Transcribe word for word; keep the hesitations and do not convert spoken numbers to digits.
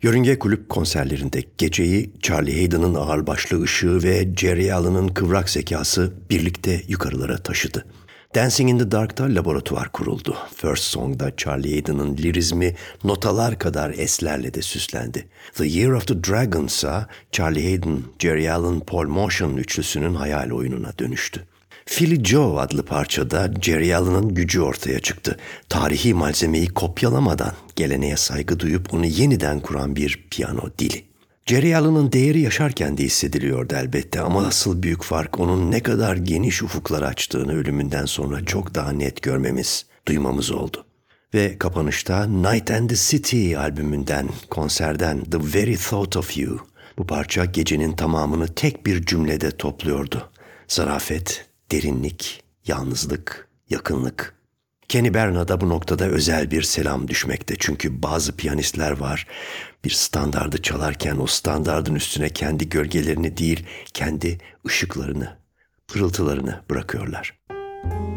Yörünge Kulüp konserlerinde geceyi Charlie Haden'ın ağırbaşlı ışığı ve Geri Allen'ın kıvrak zekası birlikte yukarılara taşıdı. Dancing in the Dark'ta laboratuvar kuruldu. First Song'da Charlie Haden'ın lirizmi notalar kadar eslerle de süslendi. The Year of the Dragon'sa Charlie Haden, Geri Allen, Paul Motian üçlüsünün hayal oyununa dönüştü. Philly Joe adlı parçada Geri Allen'ın gücü ortaya çıktı. Tarihi malzemeyi kopyalamadan geleneğe saygı duyup onu yeniden kuran bir piyano dili. Geri Allen'ın değeri yaşarken de hissediliyordu elbette ama asıl büyük fark onun ne kadar geniş ufuklar açtığını ölümünden sonra çok daha net görmemiz, duymamız oldu. Ve kapanışta Night and the City albümünden, konserden The Very Thought of You. Bu parça gecenin tamamını tek bir cümlede topluyordu. Zarafet, derinlik, yalnızlık, yakınlık. Kenny Bernard'a bu noktada özel bir selam düşmekte. Çünkü bazı piyanistler var, bir standardı çalarken o standardın üstüne kendi gölgelerini değil, kendi ışıklarını, pırıltılarını bırakıyorlar.